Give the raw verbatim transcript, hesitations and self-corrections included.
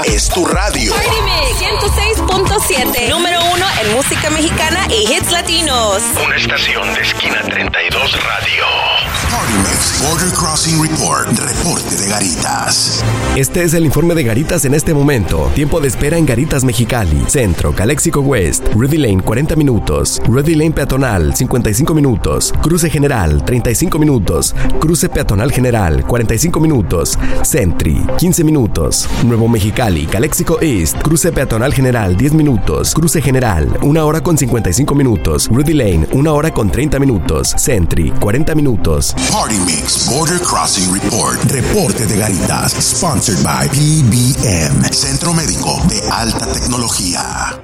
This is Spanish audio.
es tu radio. Party Mix ciento seis punto siete, número uno en música mexicana y hits latinos. Una estación de Esquina treinta y dos Radio. Party Mix Border Crossing Report. Reporte de Garitas. Este es el informe de Garitas en este momento. Tiempo de espera en Garitas Mexicali, Centro, Calexico West, Rudy Lane cuarenta minutos, Rudy Lane Peatonal cincuenta y cinco minutos, Cruce General treinta y cinco minutos, Cruce Peatonal General cuarenta y cinco minutos, Sentry quince minutos, Nuevo Mexicali, Calexico East, Cruce Peatonal General diez minutos, Cruce General una hora con cincuenta y cinco minutos, Rudy Lane una hora con treinta minutos, Sentry cuarenta minutos. Party Mix Border Crossing Report. Reporte de Garitas. Sponsored by P B M, Centro Médico de Alta Tecnología.